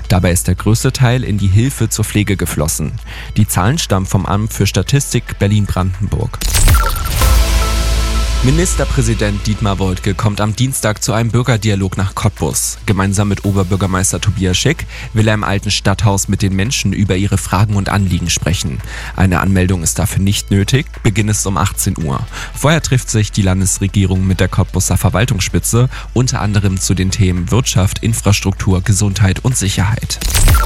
Dabei ist der größte Teil in die Hilfe zur Pflege geflossen. Die Zahlen stammen vom Amt für Statistik Berlin-Brandenburg. Ministerpräsident Dietmar Woidke kommt am Dienstag zu einem Bürgerdialog nach Cottbus. Gemeinsam mit Oberbürgermeister Tobias Schick will er im alten Stadthaus mit den Menschen über ihre Fragen und Anliegen sprechen. Eine Anmeldung ist dafür nicht nötig, Beginn ist um 18 Uhr. Vorher trifft sich die Landesregierung mit der Cottbuser Verwaltungsspitze, unter anderem zu den Themen Wirtschaft, Infrastruktur, Gesundheit und Sicherheit.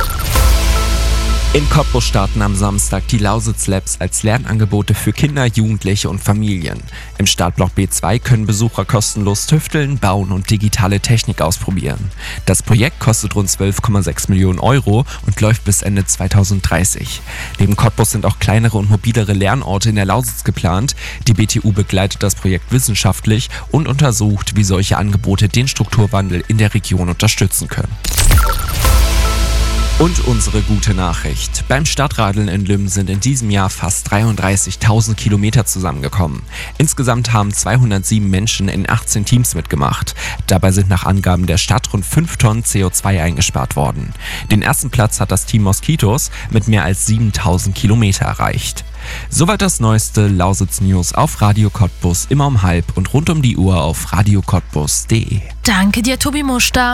In Cottbus starten am Samstag die Lausitz Labs als Lernangebote für Kinder, Jugendliche und Familien. Im Startblock B2 können Besucher kostenlos tüfteln, bauen und digitale Technik ausprobieren. Das Projekt kostet rund 12,6 Millionen Euro und läuft bis Ende 2030. Neben Cottbus sind auch kleinere und mobilere Lernorte in der Lausitz geplant. Die BTU begleitet das Projekt wissenschaftlich und untersucht, wie solche Angebote den Strukturwandel in der Region unterstützen können. Und unsere gute Nachricht. Beim Stadtradeln in Lübben sind in diesem Jahr fast 33.000 Kilometer zusammengekommen. Insgesamt haben 207 Menschen in 18 Teams mitgemacht. Dabei sind nach Angaben der Stadt rund 5 Tonnen CO2 eingespart worden. Den ersten Platz hat das Team Moskitos mit mehr als 7.000 Kilometer erreicht. Soweit das neueste Lausitz News auf Radio Cottbus, immer um 12:30 und rund um die Uhr auf radiocottbus.de. Danke dir, Tobi Muster.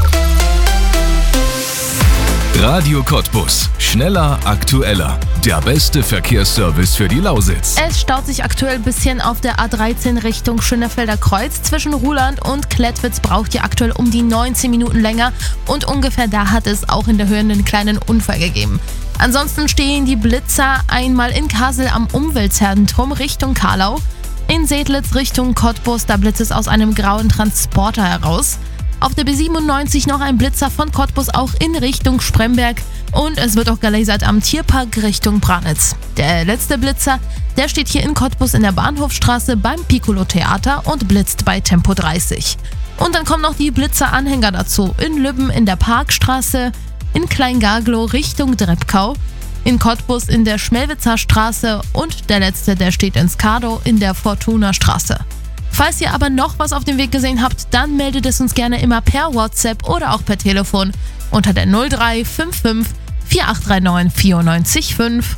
Radio Cottbus. Schneller, aktueller. Der beste Verkehrsservice für die Lausitz. Es staut sich aktuell ein bisschen auf der A13 Richtung Schönefelder Kreuz. Zwischen Ruhland und Klettwitz braucht ihr aktuell um die 19 Minuten länger. Und ungefähr da hat es auch in der Höhe einen kleinen Unfall gegeben. Ansonsten stehen die Blitzer einmal in Kassel am Umweltzentrum Richtung Karlau. In Sedlitz Richtung Cottbus, da blitzt es aus einem grauen Transporter heraus. Auf der B97 noch ein Blitzer von Cottbus auch in Richtung Spremberg und es wird auch gelasert am Tierpark Richtung Branitz. Der letzte Blitzer, der steht hier in Cottbus in der Bahnhofstraße beim Piccolo Theater und blitzt bei Tempo 30. Und dann kommen noch die Blitzeranhänger dazu. In Lübben in der Parkstraße, in Kleingaglow Richtung Drebkau, in Cottbus in der Schmelwitzer Straße und der letzte, der steht in Skardow in der Fortuna Straße. Falls ihr aber noch was auf dem Weg gesehen habt, dann meldet es uns gerne immer per WhatsApp oder auch per Telefon unter der 0355 4839 945.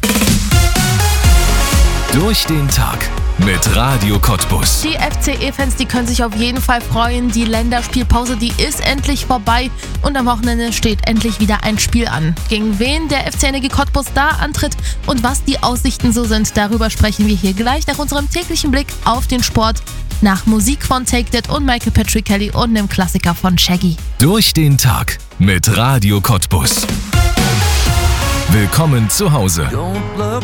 Durch den Tag mit Radio Cottbus. Die FCE-Fans, die können sich auf jeden Fall freuen. Die Länderspielpause, die ist endlich vorbei und am Wochenende steht endlich wieder ein Spiel an. Gegen wen der FC Energie Cottbus da antritt und was die Aussichten so sind, darüber sprechen wir hier gleich nach unserem täglichen Blick auf den Sport. Nach Musik von Take That und Michael Patrick Kelly und einem Klassiker von Shaggy. Durch den Tag mit Radio Cottbus. Willkommen zu Hause.